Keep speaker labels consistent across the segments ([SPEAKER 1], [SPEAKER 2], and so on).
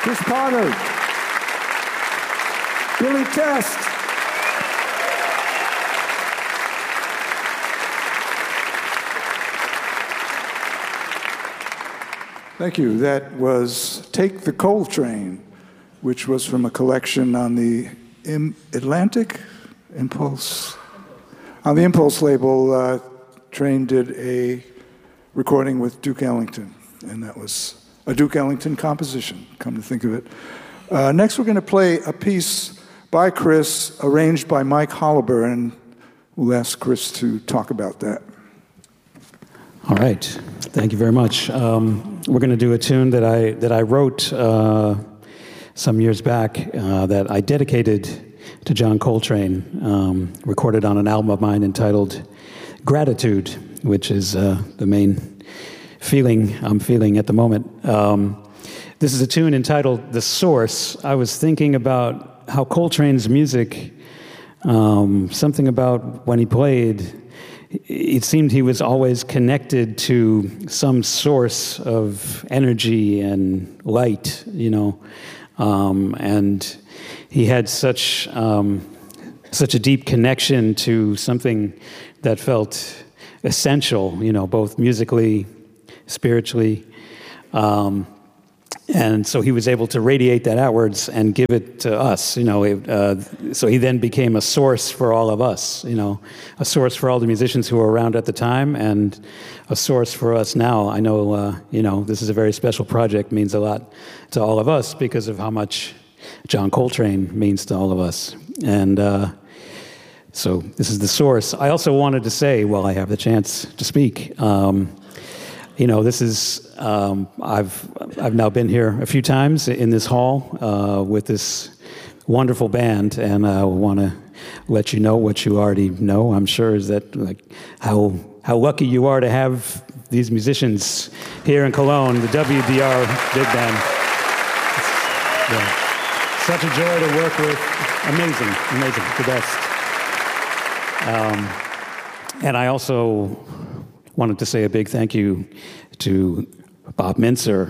[SPEAKER 1] Chris Potter, Billy Test. Thank you. That was Take the Coal Train, which was from a collection on the Atlantic Impulse. On the Impulse label, Train did a recording with Duke Ellington, and that was a Duke Ellington composition, come to think of it. Next, we're going to play a piece by Chris, arranged by Mike Holliber, and we'll ask Chris to talk about that.
[SPEAKER 2] All right. Thank you very much. We're going to do a tune that I wrote some years back that I dedicated to John Coltrane, recorded on an album of mine entitled Gratitude, which is the main feeling I'm feeling at the moment. This is a tune entitled The Source. I was thinking about how Coltrane's music, something about when he played, it seemed he was always connected to some source of energy and light, you know, and he had such a deep connection to something that felt essential, you know, both musically, spiritually, and so he was able to radiate that outwards and give it to us, you know. So he then became a source for all of us, you know, a source for all the musicians who were around at the time, and a source for us now. I know, you know, this is a very special project, means a lot to all of us because of how much John Coltrane means to all of us. And so this is The Source. I also wanted to say, while I have the chance to speak, you know, this is, I've now been here a few times in this hall with this wonderful band, and I want to let you know what you already know, I'm sure, is that, like, how lucky you are to have these musicians here in Cologne, the WDR Big Band. Such a joy to work with. Amazing, the best. And I also wanted to say a big thank you to Bob Mintzer.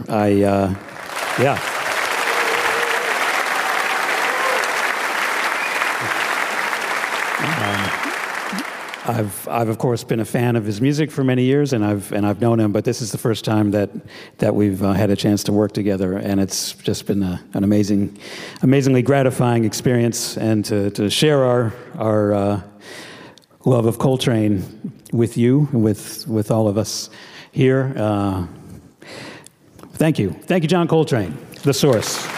[SPEAKER 2] I've of course been a fan of his music for many years, and I've known him, but this is the first time that we've had a chance to work together, and it's just been an amazingly gratifying experience, and to share our love of Coltrane with you, with all of us here. Thank you, John Coltrane, The Source.